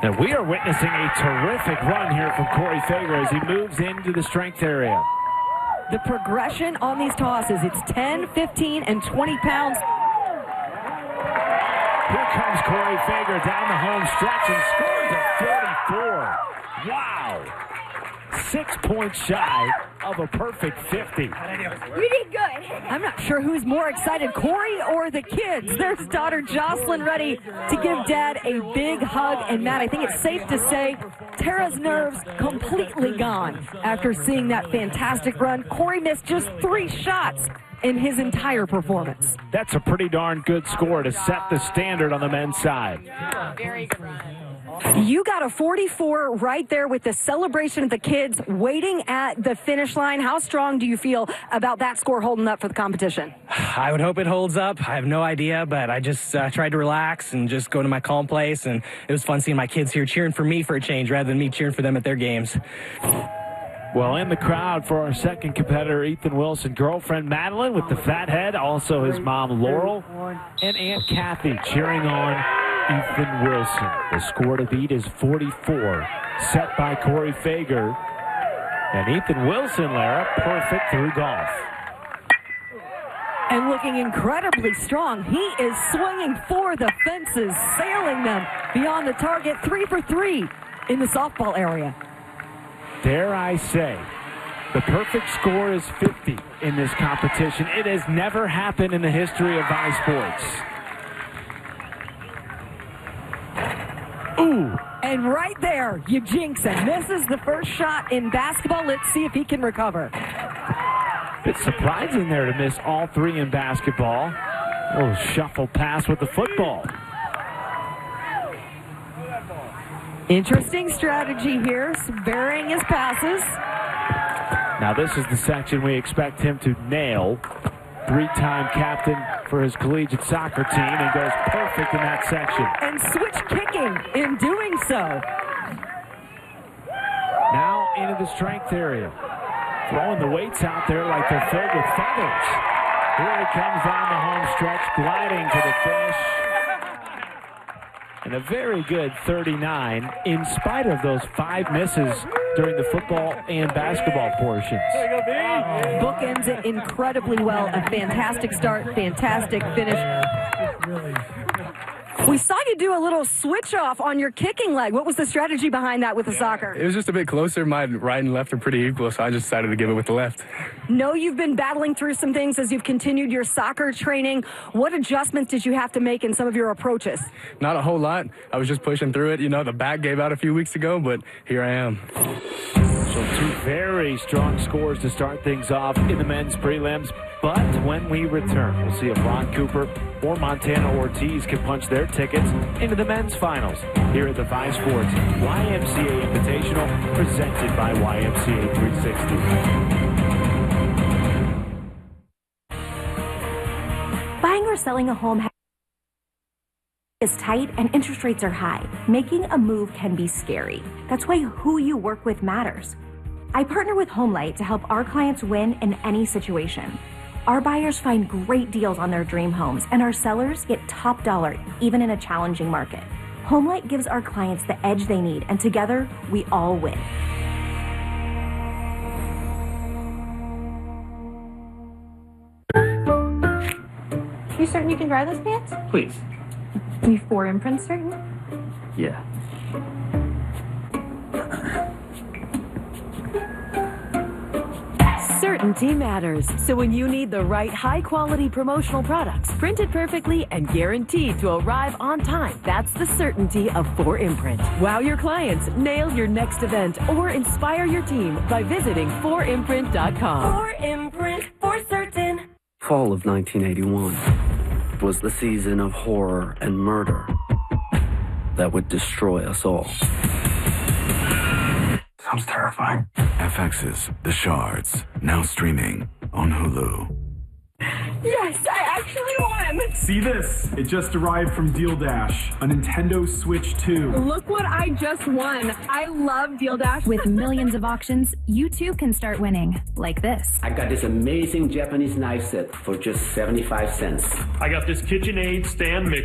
And we are witnessing a terrific run here from Corey Fager as he moves into the strength area. The progression on these tosses, it's 10, 15, and 20 pounds. Here comes Corey Fager down the home stretch and scores a 44. Wow. 6 points shy of a perfect 50. You did good. I'm not sure who's more excited, Corey or the kids. There's daughter Jocelyn ready to give Dad a big hug. And Matt, I think it's safe to say Tara's nerves completely gone after seeing that fantastic run. Corey missed just 3 shots in his entire performance. That's a pretty darn good score to set the standard on the men's side. Very good. You got a 44 right there with the celebration of the kids waiting at the finish line. How strong do you feel about that score holding up for the competition? I would hope it holds up. I have no idea, but I just tried to relax and just go to my calm place, and it was fun seeing my kids here cheering for me for a change rather than me cheering for them at their games. Well, in the crowd for our second competitor, Ethan Wilson, girlfriend Madeline with the fat head, also his mom Laurel, and Aunt Kathy cheering on Ethan Wilson. The score to beat is 44, set by Corey Fager. And Ethan Wilson, Lara, perfect through golf. And looking incredibly strong. He is swinging for the fences, sailing them beyond the target, 3 for 3 in the softball area. Dare I say, the perfect score is 50 in this competition. It has never happened in the history of iSports. Ooh. And right there, you jinx him. Misses the first shot in basketball. Let's see if he can recover. It's surprising there to miss all 3 in basketball. A little shuffle pass with the football. Interesting strategy here, varying his passes. Now this is the section we expect him to nail. 3-time captain for his collegiate soccer team and goes perfect in that section. And switch kicking in doing so. Now into the strength area. Throwing the weights out there like they're filled with feathers. Here he comes down the home stretch, gliding to the finish. And a very good 39 in spite of those 5 misses during the football and basketball portions. Bookends it incredibly well. A fantastic start, fantastic finish. We saw you do a little switch off on your kicking leg. What was the strategy behind that with the soccer? It was just a bit closer. My right and left are pretty equal, so I just decided to give it with the left. Know you've been battling through some things as you've continued your soccer training. What adjustments did you have to make in some of your approaches? Not a whole lot. I was just pushing through it. You know, the back gave out a few weeks ago, but here I am. So 2 very strong scores to start things off in the men's prelims. But when we return, we'll see if Ron Cooper or Montana Ortiz can punch their tickets into the men's finals here at the Vice Sports YMCA Invitational presented by YMCA 360. Buying or selling a home is tight and interest rates are high. Making a move can be scary. That's why who you work with matters. I partner with HomeLight to help our clients win in any situation. Our buyers find great deals on their dream homes, and our sellers get top dollar, even in a challenging market. HomeLight gives our clients the edge they need, and together, we all win. You certain you can dry those pants? Please. You 4 imprints certain? Yeah. Certainty matters. So when you need the right high-quality promotional products, printed perfectly and guaranteed to arrive on time, that's the certainty of 4imprint. Wow your clients, nail your next event, or inspire your team by visiting 4imprint.com. 4imprint, for certain. Fall of 1981 was the season of horror and murder that would destroy us all. Sounds terrifying. FX's The Shards, now streaming on Hulu. Yes, I actually won! See this? It just arrived from Deal Dash, a Nintendo Switch 2. Look what I just won. I love Deal Dash. With millions of auctions, you too can start winning, like this. I got this amazing Japanese knife set for just 75 cents. I got this KitchenAid stand mixer.